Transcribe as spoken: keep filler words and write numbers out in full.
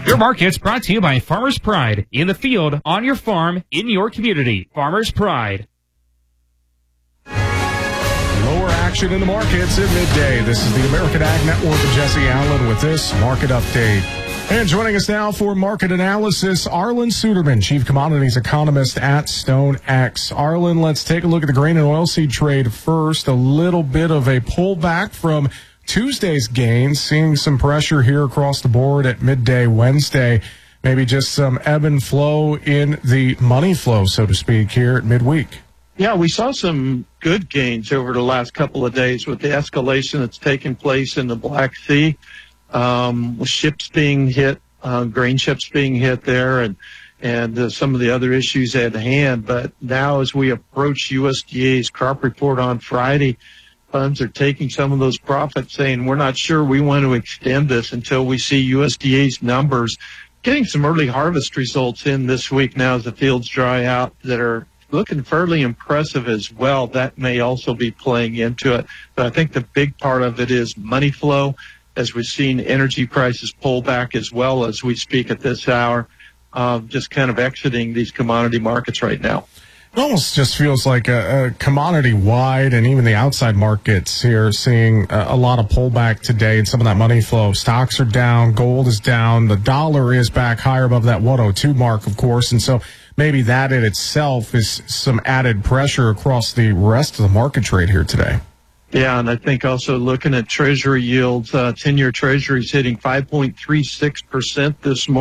Your market's brought to you by Farmers Pride. In the field, on your farm, in your community. Farmers Pride. Lower action in the markets at midday. This is the American Ag Network and Jesse Allen with this market update. And joining us now for market analysis, Arlan Suderman, Chief Commodities Economist at StoneX. Arlan, let's take a look at the grain and oilseed trade first. A little bit of a pullback from Tuesday's gains, seeing some pressure here across the board at midday Wednesday. Maybe just some ebb and flow in the money flow, so to speak, here at midweek. Yeah, we saw some good gains over the last couple of days with the escalation that's taken place in the Black Sea. Um, with ships being hit, uh, grain ships being hit there, and and uh, some of the other issues at hand. But now, as we approach U S D A's crop report on Friday, funds are taking some of those profits, saying we're not sure we want to extend this until we see U S D A's numbers. Getting some early harvest results in this week now as the fields dry out that are looking fairly impressive as well. That may also be playing into it. But I think the big part of it is money flow, as we've seen energy prices pull back as well as we speak at this hour, um, just kind of exiting these commodity markets right now. It almost just feels like a, a commodity-wide and even the outside markets here seeing a, a lot of pullback today and some of that money flow. Stocks are down, gold is down, the dollar is back higher above that one oh two mark, of course, and so maybe that in itself is some added pressure across the rest of the market trade here today. Yeah, and I think also looking at Treasury yields, uh, ten-year Treasuries hitting five point three six percent this morning.